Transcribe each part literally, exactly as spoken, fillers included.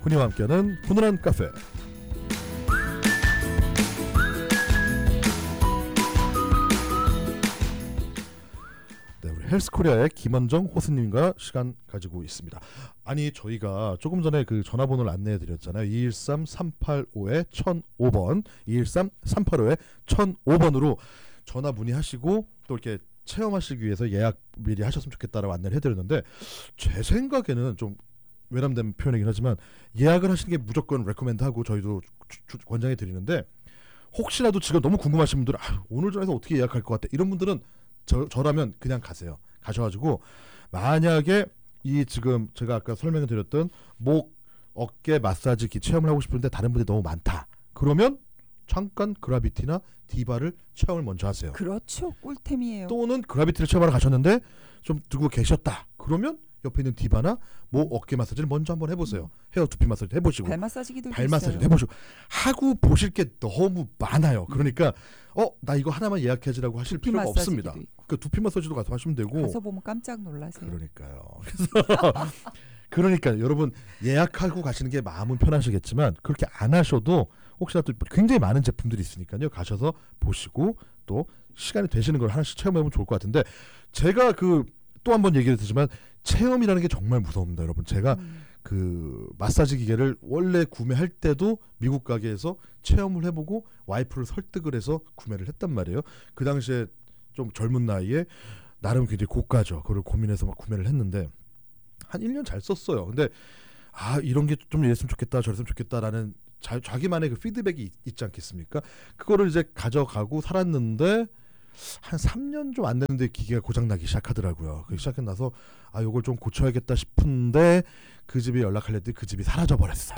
훈이와 함께하는 훈훈한 카페. 네, 우리 헬스코리아의 김원정 호스님과 시간 가지고 있습니다. 아니 저희가 조금 전에 그 전화번호를 안내해드렸잖아요. 이일삼 삼팔오 천오 번 이일삼 삼팔오 천오 번으로 전화 문의하시고 또 이렇게 체험하시기 위해서 예약 미리 하셨으면 좋겠다라고 안내를 해드렸는데, 제 생각에는 좀 외람된 표현이긴 하지만 예약을 하시는 게 무조건 레코멘드하고 저희도 권장해 드리는데, 혹시라도 지금 너무 궁금하신 분들은 아, 오늘 전화해서 어떻게 예약할 것 같아 이런 분들은 저, 저라면 그냥 가세요. 가셔가지고 만약에 이 지금 제가 아까 설명해 드렸던 목, 어깨 마사지기 체험을 하고 싶은데 다른 분들이 너무 많다, 그러면 잠깐 그라비티나 디바를 체험을 먼저 하세요. 그렇죠. 꿀템이에요. 또는 그라비티를 체험하러 가셨는데 좀 두고 계셨다, 그러면 옆에 있는 디바나 목, 어깨 마사지를 먼저 한번 해보세요. 음. 헤어 두피 마사지 해보시고 발 마사지기도 발 마사지도 해보시고 하고 보실 게 너무 많아요. 그러니까 어 나 이거 하나만 예약해주라고 하실 필요가 없습니다. 그 두피 마사지도 가서 하시면 되고. 가서 보면 깜짝 놀라세요. 그러니까요. 그래서 그러니까 여러분 예약하고 가시는 게 마음은 편하시겠지만 그렇게 안 하셔도 혹시나 또 굉장히 많은 제품들이 있으니까요. 가셔서 보시고 또 시간이 되시는 걸 하나씩 체험해보면 좋을 것 같은데, 제가 그 또 한 번 얘기를 드리지만 체험이라는 게 정말 무서웁니다, 여러분. 제가 음. 그 마사지 기계를 원래 구매할 때도 미국 가게에서 체험을 해보고 와이프를 설득을 해서 구매를 했단 말이에요. 그 당시에 좀 젊은 나이에 나름 굉장히 고가죠. 그걸 고민해서 막 구매를 했는데 한 일 년 잘 썼어요. 근데 아 이런 게 좀 이랬으면 좋겠다 저랬으면 좋겠다라는 자, 자기만의 그 피드백이 있, 있지 않겠습니까? 그거를 이제 가져가고 살았는데 한 삼 년 좀 안 됐는데 기계가 고장나기 시작하더라고요. 그 시작해 나서 아 요걸 좀 고쳐야겠다 싶은데 그 집에 연락하려 했더니 그 집이 사라져버렸어요.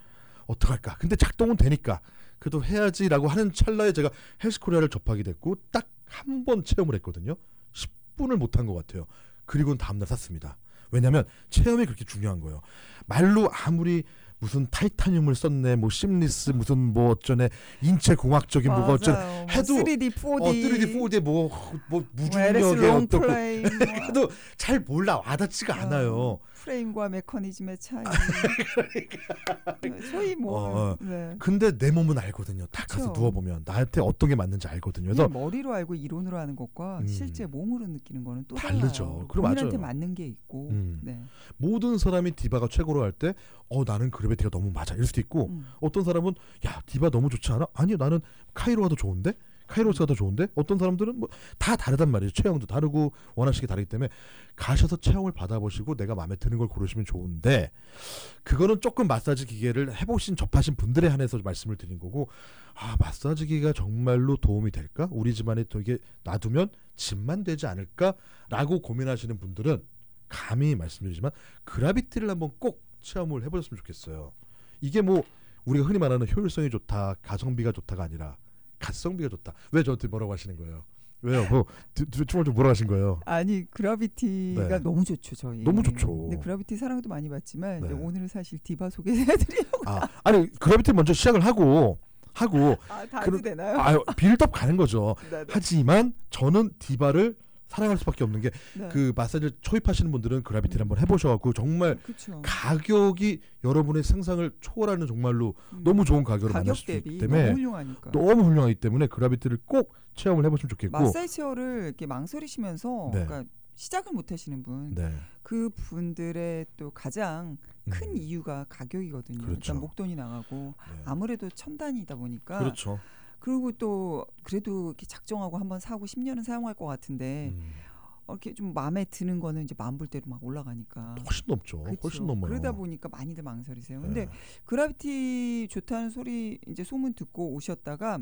어떡할까? 근데 작동은 되니까 그래도 해야지라고 하는 찰나에 제가 헬스코리아를 접하게 됐고 딱 한 번 체험을 했거든요. 십 분을 못한 것 같아요. 그리고는 다음날 샀습니다. 왜냐하면 체험이 그렇게 중요한 거예요. 말로 아무리 무슨 타이타늄을 썼네, 뭐 심리스 무슨 뭐 어쩌네, 인체 공학적인 뭐가 어쩌네 해도 뭐 쓰리디, 포디, 어, 쓰리디, 포디 뭐, 뭐 무중력의 어떻고 해도 잘 몰라, 와닿지가 어, 않아요. 프레임과 메커니즘의 차이. 그러니까. 소위 뭐. 어, 네. 근데 내 몸은 알거든요. 딱 가서 누워 보면 나한테 어떤 게 맞는지 알거든요. 그래서 머리로 알고 이론으로 하는 것과 음. 실제 몸으로 느끼는 거는 또 다르죠. 그럼 본인한테 맞는 게 있고. 음. 네. 모든 사람이 디바가 최고로 할 때, 어 나는 그래비티가 너무 맞아 이럴 수도 있고, 음. 어떤 사람은 야 디바 너무 좋지 않아? 아니요 나는 카이로가 더 좋은데. 카이로스가 더 좋은데? 어떤 사람들은 뭐 다 다르단 말이에요. 체형도 다르고 원하시는 게 다르기 때문에 가셔서 체험을 받아보시고 내가 마음에 드는 걸 고르시면 좋은데, 그거는 조금 마사지 기계를 해보신 접하신 분들에 한해서 말씀을 드린 거고, 아 마사지 기계가 정말로 도움이 될까? 우리 집안에 또 이게 놔두면 집만 되지 않을까라고 고민하시는 분들은 감히 말씀드리지만 그라비티를 한번 꼭 체험을 해보셨으면 좋겠어요. 이게 뭐 우리가 흔히 말하는 효율성이 좋다, 가성비가 좋다가 아니라 가성비가 좋다. 왜 저한테 뭐라고 하시는 거예요? 왜요? 뭐 춤을 좀 뭐라고 하신 거예요? 아니 그라비티가 네. 너무 좋죠, 저희. 너무 좋죠. 근데 그라비티 사랑도 많이 받지만 네. 이제 오늘은 사실 디바 소개해드리려고. 아, 아니 그라비티 먼저 시작을 하고 하고 아, 다 해도 되나요? 아, 빌드업 가는 거죠. 하지만 저는 디바를 사랑할 수밖에 없는 게 그 네. 마사지를 초입하시는 분들은 그라비티를 한번 해보셔갖고 정말 그쵸. 가격이 여러분의 상상을 초월하는 정말로 음. 너무 좋은 가격으로 가격 만날 수 있기 때문에 너무 훌륭하니까. 너무 훌륭하기 때문에 그라비티를 꼭 체험을 해보시면 좋겠고, 마사지 체어를 이렇게 망설이시면서 네. 그러니까 시작을 못하시는 분, 네. 그 분들의 또 가장 큰 음. 이유가 가격이거든요. 그렇죠. 일단 목돈이 나가고 네. 아무래도 첨단이다 보니까. 그렇죠. 그리고 또 그래도 이렇게 작정하고 한번 사고 십 년은 사용할 것 같은데 음. 이렇게 좀 마음에 드는 거는 이제 만불대로 막 올라가니까 훨씬 넘죠. 그렇죠. 훨씬 넘어요. 그러다 보니까 많이들 망설이세요. 네. 근데 그라비티 좋다는 소리 이제 소문 듣고 오셨다가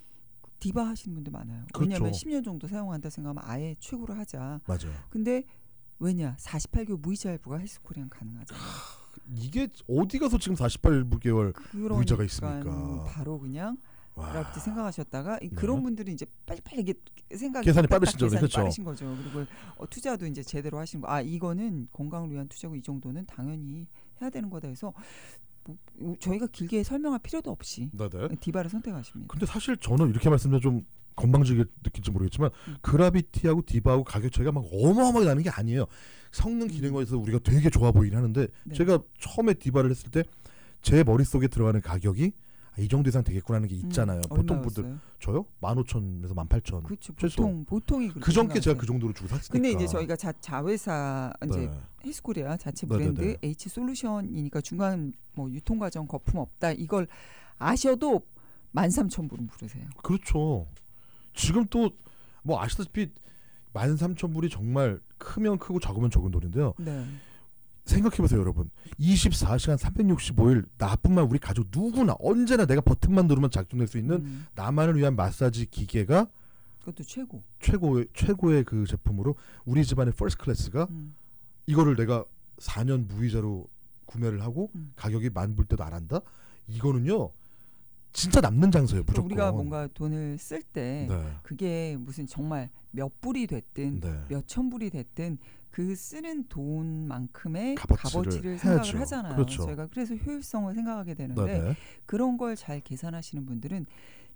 디바 하시는 분들 많아요. 그렇죠. 왜냐하면 십 년 정도 사용한다 생각하면 아예 최고로 하자. 맞아요. 근데 왜냐 사십팔 개월 무이자 할부가 헬스코리아는 가능하잖아요. 이게 어디 가서 지금 사십팔 개월 그러니까 무이자가 있습니까? 바로 그냥 그라비티 생각하셨다가 네. 그런 분들은 이제 빨리빨리 이게 생각이 계산이 빠르신 거죠. 계산이 빠르신 거죠. 그리고 어, 투자도 이제 제대로 하신 거. 아 이거는 건강을 위한 투자고 이 정도는 당연히 해야 되는 거다 해서 뭐, 저희가 길게 설명할 필요도 없이 네네. 디바를 선택하십니다. 근데 사실 저는 이렇게 말씀드리면 좀 건방지게 느낄지 모르겠지만 음. 그라비티하고 디바하고 가격 차이가 막 어마어마하게 나는 게 아니에요. 성능 기능에서 음. 우리가 되게 좋아 보이긴 하는데 네. 제가 처음에 디바를 했을 때 제 머릿속에 들어가는 가격이 아, 이 정도 이상 되겠구나는 게 있잖아요. 음, 보통 얼마였어요? 분들 저요? 만 오천에서 만 팔천. 그렇죠. 최소. 보통 보통이 그 전께 제가 그 정도로 주고 샀으니까. 근데 이제 저희가 자, 자회사 이제 네. 헬스코리아 자체 브랜드 네네네. H 솔루션이니까 중간 뭐 유통 과정 거품 없다 이걸 아셔도 만 삼천 불은 부르세요. 그렇죠. 지금 또 뭐 아시다시피 만 삼천 불이 정말 크면 크고 적으면 적은 돈인데요. 네. 생각해보세요, 여러분. 이십사 시간 삼백육십오 일 나뿐만 우리 가족 누구나 언제나 내가 버튼만 누르면 작동될 수 있는 음, 나만을 위한 마사지 기계가 그것도 최고. 최고의 최고의 그 제품으로 우리 집안의 퍼스트 클래스가 음, 이거를 내가 사 년 무이자로 구매를 하고 음. 가격이 만 불 때도 안 한다. 이거는요 진짜 남는 장사예요, 무조건. 우리가 뭔가 돈을 쓸 때 네. 그게 무슨 정말 몇 불이 됐든 네. 몇 천 불이 됐든 그 쓰는 돈만큼의 값어치를 값어치를 해야죠. 생각을 하잖아요. 그렇죠. 저희가 그래서 효율성을 생각하게 되는데 네네. 그런 걸 잘 계산하시는 분들은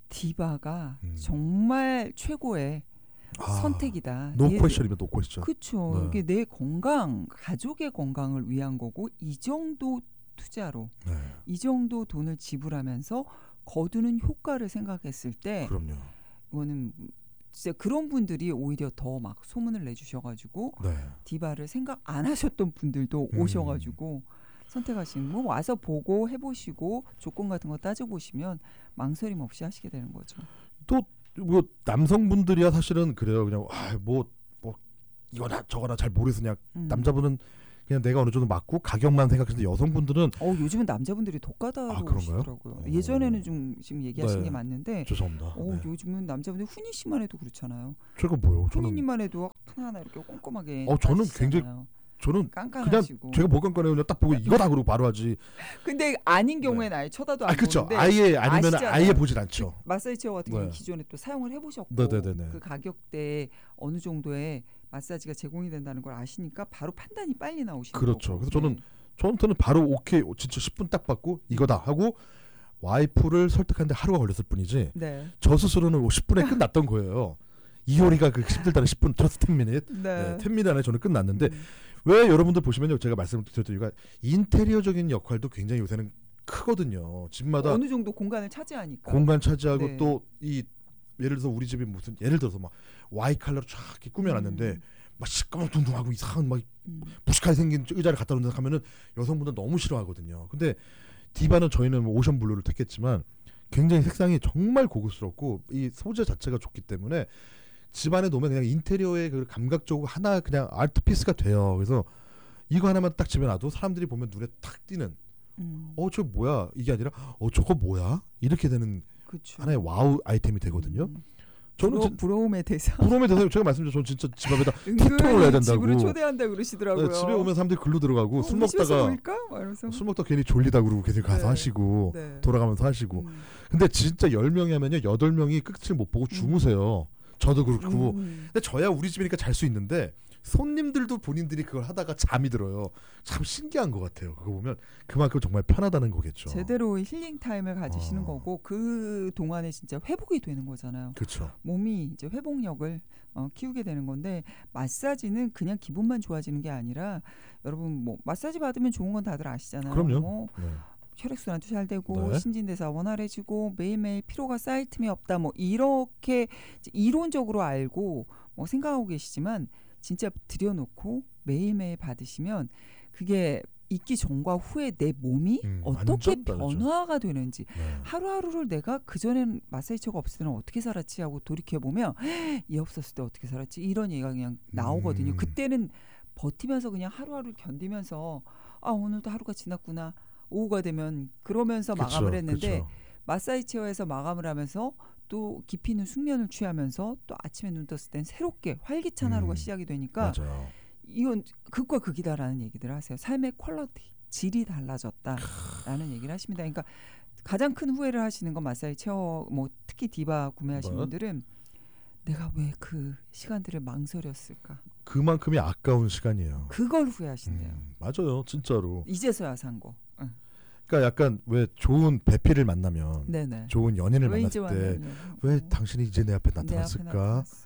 디바가 음. 정말 최고의 아, 선택이다. 노 얘- 퀘션이면 노 퀘션. 그렇죠. 네. 이게 내 건강, 가족의 건강을 위한 거고 이 정도 투자로 네. 이 정도 돈을 지불하면서 거두는 효과를 생각했을 때 그럼요. 이거는 진짜 그런 분들이 오히려 더 막 소문을 내주셔가지고 네. 디바를 생각 안 하셨던 분들도 음. 오셔가지고 선택하시는 뭐 와서 보고 해보시고 조건 같은 거 따져보시면 망설임 없이 하시게 되는 거죠. 또 뭐 남성분들이야 사실은 그래요. 그냥 아뭐뭐 뭐 이거나 저거나 잘 모르겠어. 그냥 음. 남자분은 그냥 내가 어느 정도 맞고 가격만 생각하는데 여성분들은 어 요즘은 남자분들이 독가다로 아, 그런가요? 오시더라고요. 어. 예전에는 좀 지금 얘기하신 네. 게 맞는데 죄송합니다. 어 네. 요즘은 남자분들 훈이 씨만 해도 그렇잖아요. 제가 뭐요? 저는 훈이님만 해도 하나 이렇게 꼼꼼하게 어, 저는 따지시잖아요. 굉장히 저는 깐깐하시고. 제가 못 깐깐해요. 그냥 딱 보고 이거다 그러고 바로 하지. 근데 아닌 경우에는 아예 쳐다도 안 아 그렇죠. 보는데 아예 아니면 아시잖아요. 아예 보질 않죠. 마사지 체어 같은 경우는 네. 기존에 또 사용을 해보셨고 네네네네. 그 가격대에 어느 정도의 마사지가 제공이 된다는 걸 아시니까 바로 판단이 빨리 나오시는 그렇죠. 거고. 그래서 저는 네. 저한테는 바로 오케이 진짜 십 분 딱 받고 이거다 하고 와이프를 설득하는데 하루가 걸렸을 뿐이지 네. 저 스스로는 십 분에 끝났던 거예요. 이효리가 그 힘들다는 십 분 just ten minute 네. 네, ten minute 안에 저는 끝났는데 음. 왜 여러분들 보시면요 제가 말씀드렸던 이유가 인테리어적인 역할도 굉장히 요새는 크거든요. 집마다 어느 정도 공간을 차지하니까. 공간 차지하고 네. 또 이 예를 들어서 우리 집이 무슨 예를 들어서 막 와이 칼라로 쫙 이렇게 꾸며놨는데 음. 막 시꺼멓둥둥하고 이상한 막 음. 무식하게 생긴 의자를 갖다 놓는다 하면은 여성분들 너무 싫어하거든요. 근데 디바는 저희는 뭐 오션 블루를 택했지만 굉장히 색상이 정말 고급스럽고 이 소재 자체가 좋기 때문에 집안에 놓으면 그냥 인테리어의 그 감각적으로 하나 그냥 아트 피스가 돼요. 그래서 이거 하나만 딱 집에 놔도 사람들이 보면 눈에 탁 띄는 음. 어 저 뭐야 이게 아니라 어 저거 뭐야 이렇게 되는 그쵸. 하나의 와우 아이템이 되거든요. 음. 저는 부러, 진- 부러움의 대상. 부러움에 대해서 제가 말씀드렸죠. 저는 진짜 집 앞에다 은근히 틱톡을 해야 된다고. 집으로 초대한다 그러시더라고요. 네, 집에 오면 사람들이 글로 들어가고 어, 술 우리 집에서 먹다가 모일까? 막 이러면서. 술 먹다 괜히 졸리다 그러고 계속 가서 네. 하시고 네. 돌아가면서 하시고. 음. 근데 진짜 열 명이 하면요 여덟 명이 끝을 못 보고 주무세요. 저도 그렇고. 음. 근데 저야 우리 집이니까 잘 수 있는데 손님들도 본인들이 그걸 하다가 잠이 들어요. 참 신기한 것 같아요. 그거 보면 그만큼 정말 편하다는 거겠죠. 제대로 힐링 타임을 가지시는 어. 거고 그 동안에 진짜 회복이 되는 거잖아요. 그렇죠. 몸이 이제 회복력을 어, 키우게 되는 건데 마사지는 그냥 기분만 좋아지는 게 아니라 여러분 뭐 마사지 받으면 좋은 건 다들 아시잖아요. 그럼요. 뭐 네. 혈액순환도 잘 되고 네. 신진대사 원활해지고 매일매일 피로가 쌓일 틈이 없다. 뭐 이렇게 이제 이론적으로 알고 뭐 생각하고 계시지만 진짜 들여놓고 매일매일 받으시면 그게 있기 전과 후에 내 몸이 음, 어떻게 완전 다르죠. 변화가 되는지 네. 하루하루를 내가 그전엔 마사지처가 없을 때는 어떻게 살았지 하고 돌이켜보면 이 없었을 때 어떻게 살았지 이런 얘기가 그냥 나오거든요. 음. 그때는 버티면서 그냥 하루하루를 견디면서 아 오늘도 하루가 지났구나 오후가 되면 그러면서 그쵸, 마감을 했는데 그쵸. 마사지 체어에서 마감을 하면서 또 깊이 있는 숙면을 취하면서 또 아침에 눈 떴을 땐 새롭게 활기찬 하루가 음. 시작이 되니까 맞아요. 이건 극과 극이다라는 얘기들을 하세요. 삶의 퀄리티, 질이 달라졌다라는 얘기를 하십니다. 그러니까 가장 큰 후회를 하시는 건 마사지 체어, 뭐 특히 디바 구매하신 뭐? 분들은 내가 왜 그 시간들을 망설였을까? 그만큼이 아까운 시간이에요. 그걸 후회하신대요. 음, 맞아요, 진짜로. 이제서야 산 거. 응. 그러니까 약간 왜 좋은 배필을 만나면, 네네. 좋은 연인을 왜 만났을 이제 때, 왔냐면 왜 어, 당신이 이제 내 앞에 내 앞에 나타났을까? 나타났어.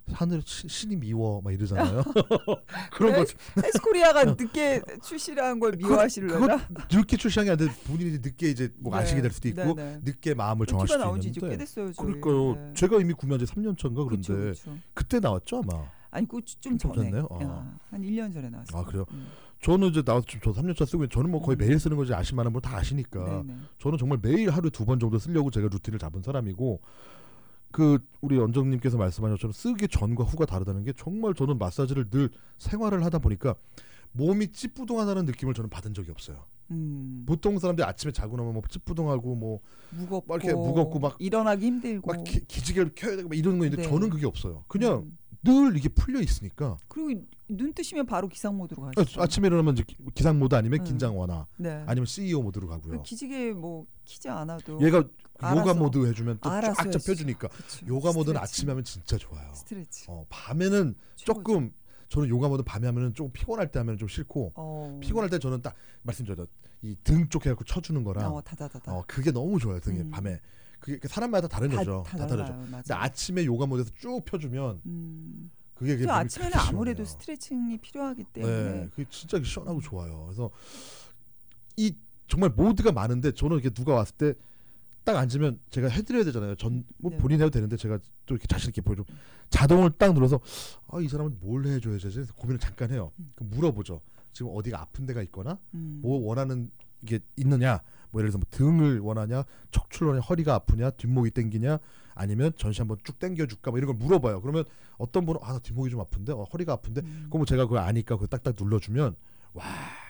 하늘 시, 신이 미워 막 이러잖아요. 그런 네? 거죠. 헬스코리아가 늦게 출시한 걸 미워하시려나? 늦게 출시한 게 아니라 본인이 늦게 이제 뭐 네. 아시게 될 수도 있고 네, 네. 늦게 마음을 정할 티가 수도 나온 지 이제 있는데. 꽤 됐어요. 저희. 그러니까요. 네. 제가 이미 구매한 지 삼 년 차인가 그런데 그쵸, 그쵸. 그때 나왔죠 아마. 아니 그좀 좀 전에. 됐네요? 아. 야, 한 일 년 전에 나왔어요. 아 그래요? 음. 저는 이제 나와서 저 삼 년 차 쓰고 있는데 저는 뭐 거의 음. 매일 쓰는 거지 아실 만한 분 다 아시니까. 네네. 저는 정말 매일 하루에 두 번 정도 쓰려고 제가 루틴을 잡은 사람이고 그 우리 원정님께서 말씀하신 것처럼 쓰기 전과 후가 다르다는 게 정말 저는 마사지를 늘 생활을 하다 보니까 몸이 찌뿌둥하다는 느낌을 저는 받은 적이 없어요. 음. 보통 사람들이 아침에 자고 나면 뭐 찌뿌둥하고 뭐 무겁고 막 이렇게 무겁고 막 일어나기 힘들고 막 기, 기지개를 켜야 되고 막 이런 거 있는데 네. 저는 그게 없어요. 그냥 음. 늘 이게 풀려 있으니까 그리고 눈 뜨시면 바로 기상 모드로 아, 가시죠. 아침에 일어나면 이제 기- 기상 모드 아니면 음. 긴장 완화 네. 아니면 씨이오 모드로 가고요. 그 기지개 뭐 키지 않아도 얘가 알아서. 요가 모드 해주면 또 알아서 쫙 해야지. 잡혀주니까 그쵸. 요가 모드는 스트레칭. 아침에 하면 진짜 좋아요. 스트레치. 어, 밤에는 최고죠. 조금 저는 요가 모드 밤에 하면은 조금 피곤할 때 하면 좀 싫고 어. 피곤할 때 저는 딱 말씀드렸죠 이 등 쪽 해갖고 쳐주는 거랑 어, 다다다다. 어 그게 너무 좋아요 등에 음. 밤에 그게 사람마다 다른 다, 거죠. 다 다 다르죠. 달라요. 맞아요. 근데 아침에 요가 모드에서 쭉 펴주면 음. 그게 또 몸이 아침에는 그렇게 아무래도 시원해요. 스트레칭이 필요하기 때문에 네, 그게 진짜 시원하고 좋아요. 그래서 이 정말 모드가 많은데 저는 이렇게 누가 왔을 때 딱 앉으면 제가 해드려야 되잖아요. 전 뭐 네. 본인 해도 되는데 제가 또 이렇게 자신 있게 보여줘. 자동을 딱 눌러서 아 이 사람은 뭘 해줘야 되지? 고민을 잠깐 해요. 그럼 물어보죠. 지금 어디가 아픈 데가 있거나 음. 뭐 원하는 게 있느냐? 뭐 예를 들어서 뭐 등을 원하냐, 척추를 원하냐, 허리가 아프냐, 뒷목이 땡기냐, 아니면 전시 한번 쭉 당겨줄까, 뭐 이런 걸 물어봐요. 그러면 어떤 분은 아, 나 뒷목이 좀 아픈데, 어, 허리가 아픈데, 음. 그럼 제가 그걸 아니까 그걸 딱딱 눌러주면 와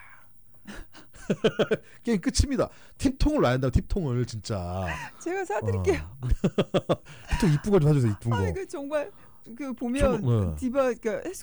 게임 끝입니다. 팁통을 놔야 된다. 팁통을 진짜. 제가 사드릴게요. 어. 팁통 이쁜 거 좀 사주세요. 이쁜 거. 아, 그 정말 그 보면 저- 네. 디바 그러니까